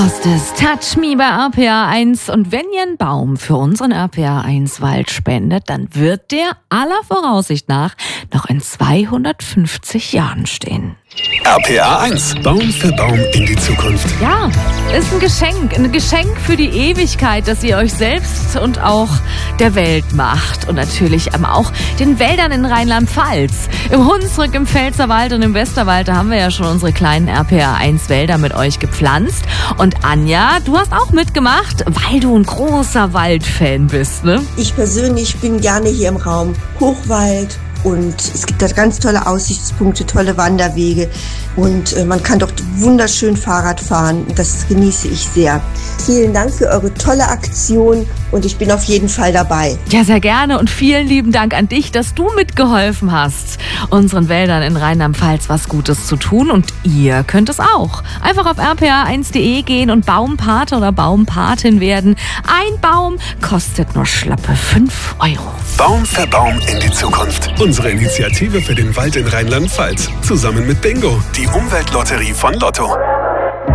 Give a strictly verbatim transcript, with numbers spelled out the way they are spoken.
Das ist Touch Me bei R P R eins. Und wenn ihr einen Baum für unseren R P R eins Wald spendet, dann wird der aller Voraussicht nach noch in zweihundertfünfzig Jahren stehen. R P R eins. Baum für Baum in die Zukunft. Ja, ist ein Geschenk. Ein Geschenk für die Ewigkeit, das ihr euch selbst und auch der Welt macht. Und natürlich auch den Wäldern in Rheinland-Pfalz. Im Hunsrück, im Pfälzerwald und im Westerwald, da haben wir ja schon unsere kleinen R P R eins Wälder mit euch gepflanzt. Und Anja, du hast auch mitgemacht, weil du ein großer Waldfan bist, ne? Ich persönlich bin gerne hier im Raum Hochwald. Und es gibt da ganz tolle Aussichtspunkte, tolle Wanderwege und äh, man kann dort wunderschön Fahrrad fahren. Das genieße ich sehr. Vielen Dank für eure tolle Aktion und ich bin auf jeden Fall dabei. Ja, sehr gerne und vielen lieben Dank an dich, dass du mitgeholfen hast, unseren Wäldern in Rheinland-Pfalz was Gutes zu tun. Und ihr könnt es auch. Einfach auf r p r eins punkt d e gehen und Baumpate oder Baumpatin werden. Ein Baum kostet nur schlappe fünf Euro. Baum für Baum in die Zukunft. Unsere Initiative für den Wald in Rheinland-Pfalz. Zusammen mit Bingo, die Umweltlotterie von Lotto.